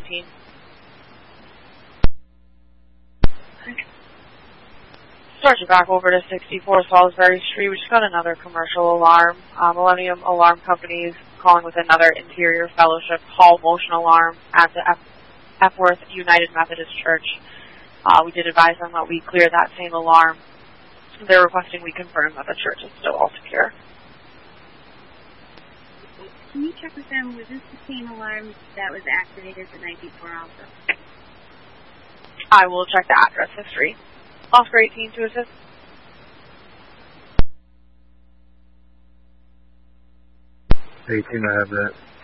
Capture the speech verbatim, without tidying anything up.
eighteen. Start you back over to sixty-four Salisbury Street. We just got another commercial alarm. Uh, Millennium Alarm Company is calling with another Interior Fellowship Hall motion alarm at the Ep- Epworth United Methodist Church. Uh, we did advise them that we clear that same alarm. They're requesting we confirm that the church is still all secure. Can you check with them, was this the same alarm that was activated the night before also? I will check the address history. Oscar eighteen to assist. eighteen, I have that.